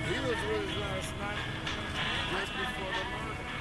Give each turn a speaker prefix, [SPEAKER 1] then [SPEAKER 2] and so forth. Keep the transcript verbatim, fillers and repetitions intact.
[SPEAKER 1] He was with us last night, just before the murder.